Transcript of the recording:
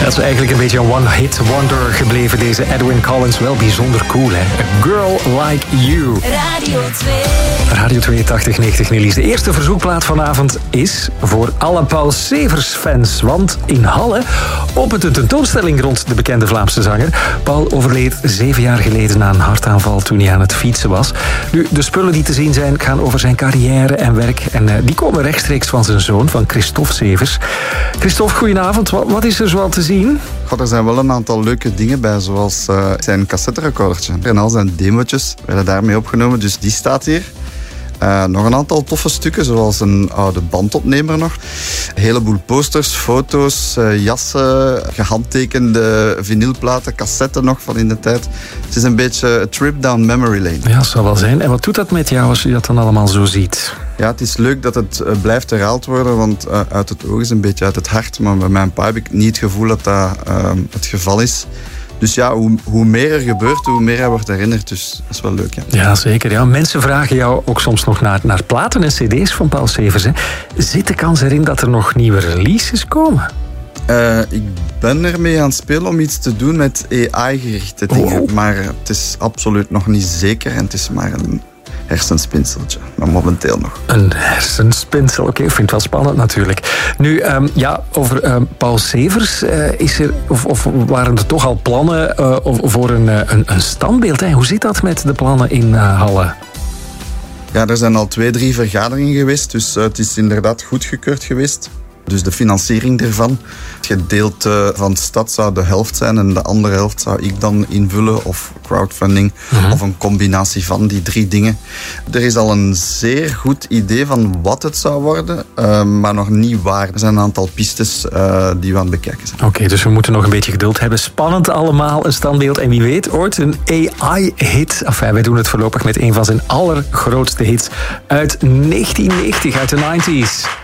Dat is eigenlijk een beetje een one-hit wonder gebleven, deze Edwyn Collins. Wel bijzonder cool, hè? A Girl Like You. Radio 2. Radio 2 8090 Nelly's. De eerste verzoekplaat vanavond is voor alle Paul Severs-fans. Want in Halle opent een tentoonstelling rond de bekende Vlaamse zanger. Paul overleed 7 jaar geleden na een hartaanval toen hij aan het fietsen was. Nu, de spullen die te zien zijn gaan over zijn carrière en werk. En die komen rechtstreeks van zijn zoon, van Christophe Severs. Christophe, goedenavond. Wat is er zoal te zien? God, er zijn wel een aantal leuke dingen bij, zoals zijn cassetterecordertje. En al zijn demootjes werden daarmee opgenomen, dus die staat hier. Nog een aantal toffe stukken, zoals een oude bandopnemer nog. Een heleboel posters, foto's, jassen, gehandtekende vinylplaten, cassetten nog van in de tijd. Het is een beetje een trip down memory lane. Ja, dat zou wel zijn. En wat doet dat met jou als je dat dan allemaal zo ziet? Ja, het is leuk dat het blijft herhaald worden, want uit het oog is een beetje uit het hart. Maar bij mijn pa heb ik niet het gevoel dat dat het geval is. Dus ja, hoe meer er gebeurt, hoe meer hij wordt herinnerd. Dus dat is wel leuk, ja. Ja, zeker. Ja. Mensen vragen jou ook soms nog naar platen en cd's van Paul Severs. Hè. Zit de kans erin dat er nog nieuwe releases komen? Ik ben ermee aan het spelen om iets te doen met AI-gerichte dingen. Oh. Maar het is absoluut nog niet zeker en het is maar een hersenspinseltje. Maar momenteel nog. Een hersenspinsel, oké. Ik vind het wel spannend natuurlijk. Nu, over Paul Severs is er, of waren er toch al plannen voor een standbeeld? Hè? Hoe zit dat met de plannen in Halle? Ja, er zijn al 2-3 vergaderingen geweest, dus het is inderdaad goedgekeurd geweest. Dus de financiering ervan. Het gedeelte van de stad zou de helft zijn en de andere helft zou ik dan invullen, of crowdfunding, of een combinatie van die 3 dingen. Er is al een zeer goed idee van wat het zou worden, maar nog niet waar. Er zijn een aantal pistes die we aan het bekijken zijn. Oké, dus we moeten nog een beetje geduld hebben. Spannend allemaal, een standbeeld. En wie weet, ooit een AI-hit. Enfin, wij doen het voorlopig met een van zijn allergrootste hits uit 1990, uit de 90s.